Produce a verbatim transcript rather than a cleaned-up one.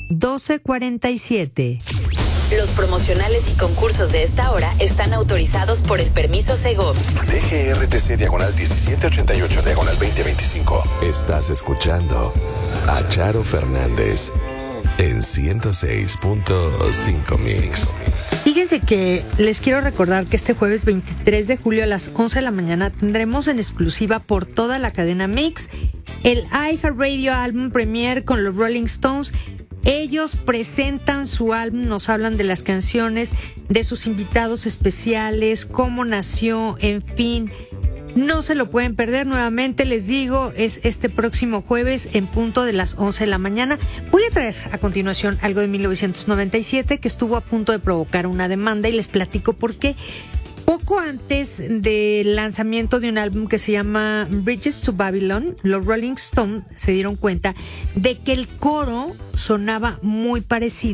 doce cuarenta y siete. Los promocionales y concursos de esta hora están autorizados por el permiso Segov. D G R T C diagonal diecisiete ochenta y ocho diagonal veinte veinticinco. Estás escuchando a Charo Fernández en ciento seis punto cinco Mix. Fíjense que les quiero recordar que este jueves veintitrés de julio a las once de la mañana tendremos en exclusiva por toda la cadena Mix el iHeartRadio Album Premiere con los Rolling Stones. Ellos presentan su álbum, nos hablan de las canciones, de sus invitados especiales, cómo nació, en fin. No se lo pueden perder, nuevamente les digo, es este próximo jueves en punto de las once de la mañana. Voy a traer a continuación algo de mil novecientos noventa y siete que estuvo a punto de provocar una demanda y les platico por qué. Poco antes del lanzamiento de un álbum que se llama Bridges to Babylon, los Rolling Stones se dieron cuenta de que el coro sonaba muy parecido